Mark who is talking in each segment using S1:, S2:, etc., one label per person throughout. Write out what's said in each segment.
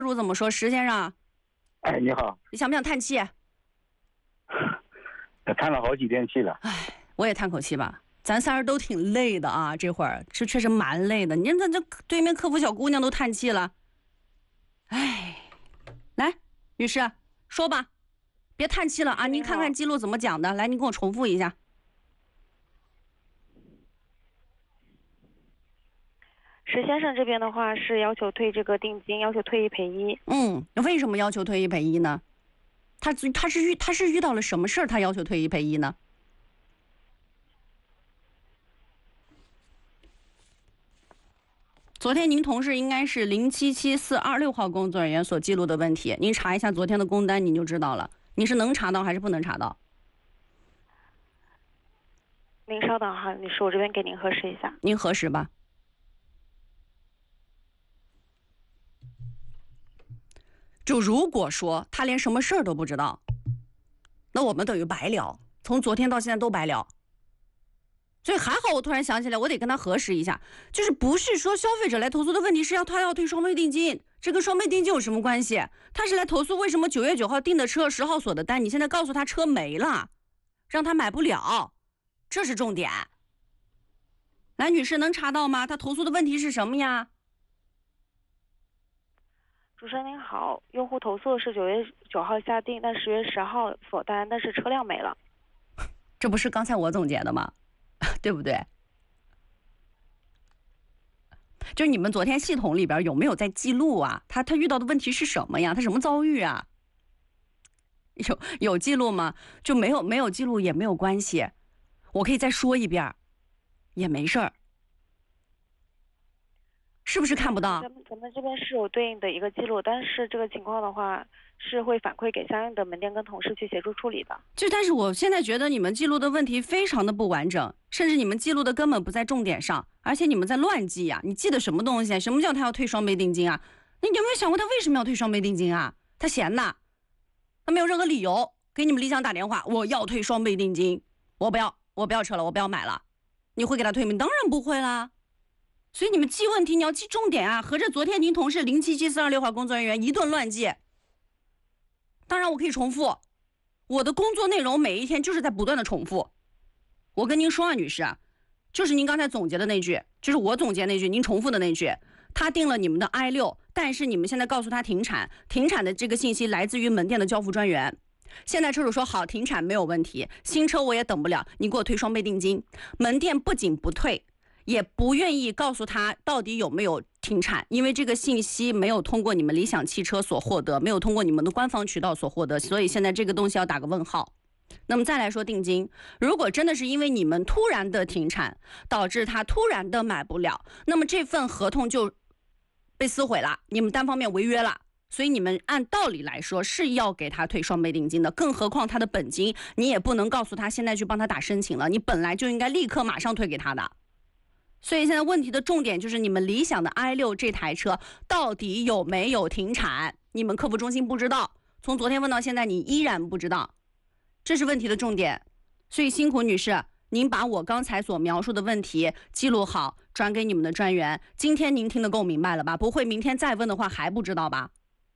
S1: 主怎么说？石先生，
S2: 哎，你好，
S1: 你想不想叹气？
S2: 叹了好几天气了。
S1: 我也叹口气吧。咱仨人都挺累的啊，这会儿是确实蛮累的。您这对面客服小姑娘都叹气了。来，女士说吧，别叹气了啊！您看看记录怎么讲的，来，您给我重复一下。
S3: 石先生这边的话是要求退这个定金，要求退一赔一。
S1: 为什么要求退一赔一呢？他是遇到了什么事儿，他要求退一赔一呢？昨天您同事应该是077426号工作人员所记录的问题，您查一下昨天的工单，您就知道了。你是能查到还是不能查到？
S3: 您稍等哈，女士，我这边给您核实一下。
S1: 您核实吧。就如果说他连什么事儿都不知道，那我们等于白聊，从昨天到现在都白聊。所以还好，我突然想起来，我得跟他核实一下，就是不是说消费者来投诉的问题是他要退双倍定金，这跟双倍定金有什么关系？他是来投诉为什么9月9号订的车10号锁的单，你现在告诉他车没了，让他买不了，这是重点。来，女士能查到吗？他投诉的问题是什么呀？
S3: 主持人您好，用户投诉是9月9号下订，但10月10号锁单，但是车辆没了。
S1: 这不是刚才我总结的吗？对不对？就是你们昨天系统里边有没有在记录啊？他遇到的问题是什么呀？他什么遭遇啊？有记录吗？就没有记录也没有关系，我可以再说一遍，也没事儿。是不是看不到？
S3: 咱们这边是有对应的一个记录，但是这个情况的话是会反馈给相应的门店跟同事去协助处理的。
S1: 但是我现在觉得你们记录的问题非常的不完整，甚至你们记录的根本不在重点上，而且你们在乱记啊！你记的什么东西？什么叫他要退双倍定金啊？你有没有想过他为什么要退双倍定金啊？他闲的，他没有任何理由给你们理想打电话，我要退双倍定金，我不要车了，我不要买了，你会给他退吗？当然不会啦。所以你们记问题你要记重点啊！合着昨天您同事077426号工作人员一顿乱记。当然我可以重复，我的工作内容每一天就是在不断的重复。我跟您说啊，女士，就是您刚才总结的那句，就是我总结那句，您重复的那句，他订了你们的 i6， 但是你们现在告诉他停产的这个信息来自于门店的交付专员。现在车主说好停产没有问题，新车我也等不了，你给我退双倍定金。门店不仅不退，也不愿意告诉他到底有没有停产，因为这个信息没有通过你们理想汽车所获得，没有通过你们的官方渠道所获得，所以现在这个东西要打个问号。那么再来说定金，如果真的是因为你们突然的停产导致他突然的买不了，那么这份合同就被撕毁了，你们单方面违约了，所以你们按道理来说是要给他退双倍定金的，更何况他的本金你也不能告诉他现在去帮他打申请了，你本来就应该立刻马上退给他的。所以现在问题的重点就是你们理想的 i6 这台车到底有没有停产，你们客服中心不知道，从昨天问到现在你依然不知道，这是问题的重点。所以辛苦女士，您把我刚才所描述的问题记录好，转给你们的专员。今天您听得够明白了吧？不会明天再问的话还不知道吧？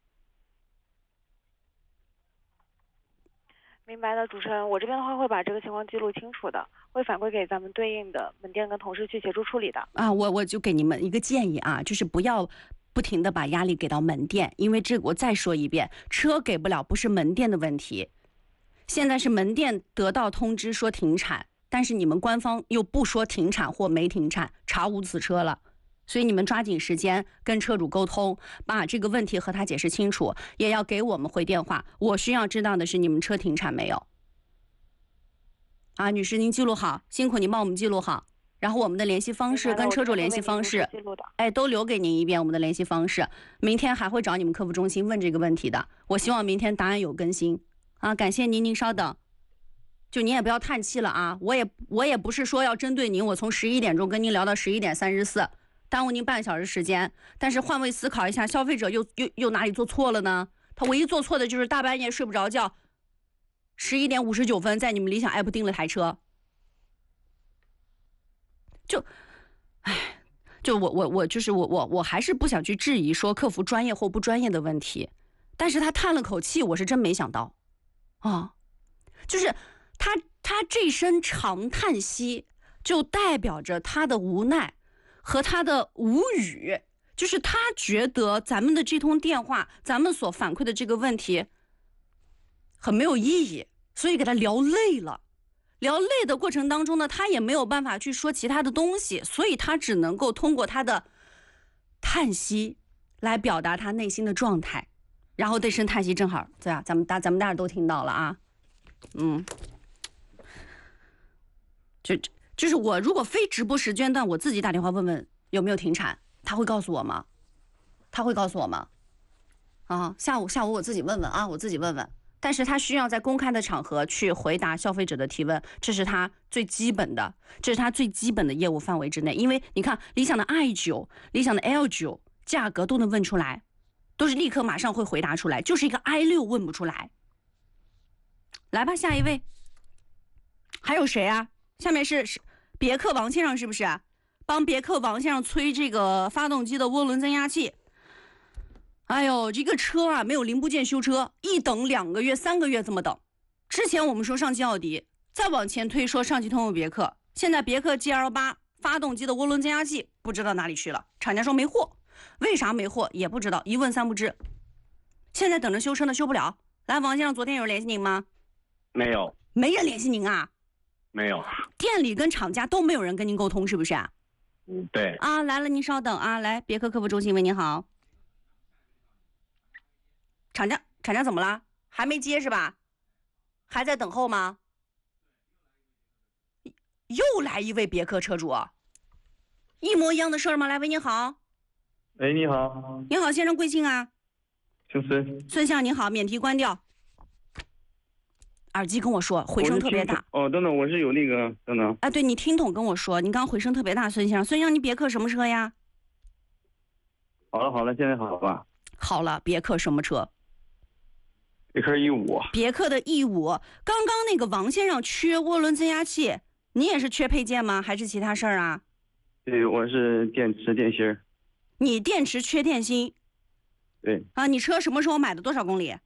S3: 明白的，主持人，我这边的话会把这个情况记录清楚的，会反馈给咱们对应的门店跟同事去协助处理的。
S1: 我就给你们一个建议啊，就是不要不停的把压力给到门店，因为这个我再说一遍，车给不了不是门店的问题，现在是门店得到通知说停产，但是你们官方又不说停产或没停产，查无此车了。所以你们抓紧时间跟车主沟通，把这个问题和他解释清楚，也要给我们回电话。我需要知道的是你们车停产没有啊？女士您记录好，辛苦您帮我们记录好，然后我们的联系方式跟车主联系方式都留给您一遍，我们的联系方式明天还会找你们客服中心问这个问题的，我希望明天答案有更新啊！感谢您，您稍等，就您也不要叹气了啊！我也不是说要针对您，我从11点钟跟您聊到11点34，耽误您半小时时间，但是换位思考一下，消费者又哪里做错了呢？他唯一做错的就是大半夜睡不着觉，11点59分在你们理想 app 订了台车， 就我还是不想去质疑说客服专业或不专业的问题，但是他叹了口气，我是真没想到，就是他这声长叹息，就代表着他的无奈和他的无语，就是他觉得咱们的这通电话，咱们所反馈的这个问题很没有意义，所以给他聊累了。聊累的过程当中呢，他也没有办法去说其他的东西，所以他只能够通过他的叹息来表达他内心的状态。然后这声叹息正好，对啊，咱们大家都听到了啊，就是我如果非直播时间段，我自己打电话问问有没有停产，他会告诉我吗？下午我自己问问啊，我自己问问。但是他需要在公开的场合去回答消费者的提问，这是他最基本的业务范围之内。因为你看，理想的 i9、理想的 L9 价格都能问出来，都是立刻马上会回答出来，就是一个 i6 问不出来。来吧，下一位，还有谁啊？下面是别克王先生，是不是？帮别克王先生催这个发动机的涡轮增压器。哎呦，这个车啊，没有零部件修车，一等2个月、3个月这么等。之前我们说上汽奥迪，再往前推说上汽通用别克，现在别克 GL8 发动机的涡轮增压器不知道哪里去了，厂家说没货，为啥没货也不知道，一问三不知。现在等着修车呢，修不了。来，王先生，昨天有人联系您吗？
S2: 没有，
S1: 没人联系您啊？
S2: 没有。
S1: 店里跟厂家都没有人跟您沟通，是不是啊？
S2: 对。
S1: 啊，来了，您稍等啊，来，别克客服中心为您好。厂家怎么了？还没接是吧？还在等候吗？又来一位别克车主，一模一样的事儿吗？来，喂，你好。
S2: 喂，你好。
S1: 你好，先生，贵姓啊？
S2: 姓孙。
S1: 孙先生您好，免提关掉。耳机跟我说，回声特别大。
S2: 等等，我是有那个等等。
S1: 对，你听懂跟我说，你刚刚回声特别大，孙先生。孙先生，你别克什么车呀？
S2: 好了，现在好了吧？
S1: 好了，别克什么车？
S2: 别克 E5。别
S1: 克的 E5。刚刚那个王先生缺涡轮增压器，你也是缺配件吗？还是其他事儿啊？
S2: 对，我是电池电芯。
S1: 你电池缺电芯？
S2: 对。
S1: 你车什么时候买的？多少公里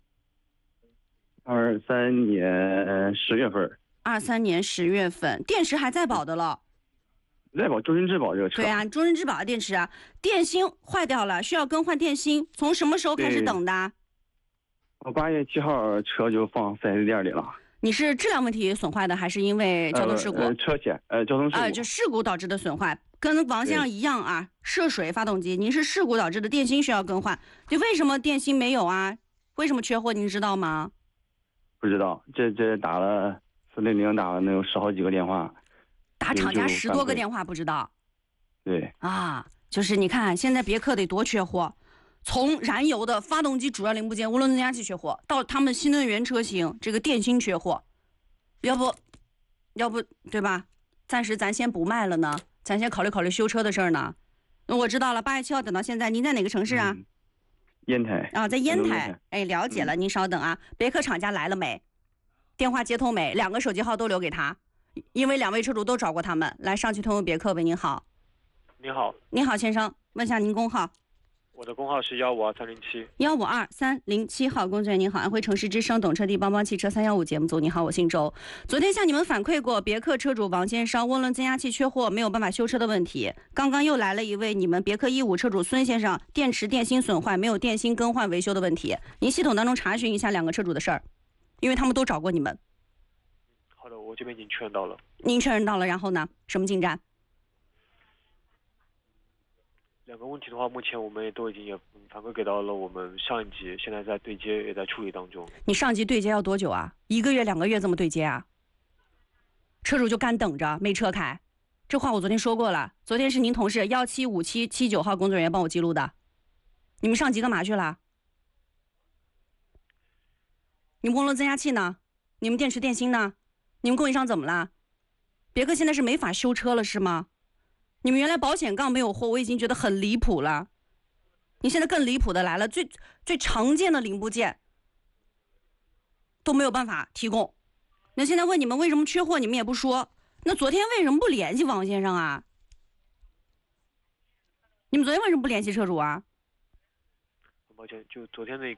S2: ？23年10月份。
S1: 23年10月份，电池还在保的了。
S2: 在保，终身质保这个车。
S1: 对啊，终身质保的电池啊，电芯坏掉了，需要更换电芯。从什么时候开始等的？
S2: 我8月7号车就放4S店里了。
S1: 你是质量问题损坏的，还是因为交通事故？
S2: 车险，交通事故。
S1: 就事故导致的损坏，跟王先生一样啊。涉水发动机，您是事故导致的电芯需要更换。就为什么电芯没有啊？为什么缺货？您知道吗？
S2: 不知道，这打了400，打了能有10好几个电话，
S1: 打厂家10多个电话，不知道。
S2: 对
S1: 啊，就是你看现在别克得多缺货。从燃油的发动机主要零部件涡轮增压器缺货，到他们新能源车型这个电芯缺货，要不对吧？暂时咱先不卖了呢，咱先考虑修车的事儿呢。我知道了，8月7号等到现在，您在哪个城市啊？
S2: 烟台
S1: 啊，在烟台。哎，了解了，您稍等啊。别克厂家来了没？电话接通没？2个手机号都留给他，因为2位车主都找过他们。来，上汽通用别克为您好。
S4: 您好。
S1: 你好，先生，问下您工号。
S4: 我的工号是152307。
S1: 152307号，工作人员您好，安徽城市之声懂车帝帮帮汽车315节目组，你好，我姓周。昨天向你们反馈过别克车主王先生涡轮增压器缺货没有办法修车的问题，刚刚又来了一位你们别克E5车主孙先生电池电芯损坏没有电芯更换维修的问题，您系统当中查询一下2个车主的事儿，因为他们都找过你们。
S4: 好的，我这边已经确认到了。
S1: 您确认到了，然后呢？什么进展
S4: ？2个问题的话，目前我们也都已经反馈给到了我们上一级，现在在对接，也在处理当中。
S1: 你上级对接要多久啊？1个月、2个月这么对接啊？车主就干等着没车开，这话我昨天说过了。昨天是您同事175779号工作人员帮我记录的。你们上级干嘛去了？你们涡轮增压器呢？你们电池电芯呢？你们供应商怎么了？别克现在是没法修车了是吗？你们原来保险杠没有货，我已经觉得很离谱了。你现在更离谱的来了，最常见的零部件都没有办法提供。那现在问你们为什么缺货，你们也不说。那昨天为什么不联系王先生啊？ 你们昨天为什么不联系车主啊？
S4: 很抱歉，就昨天那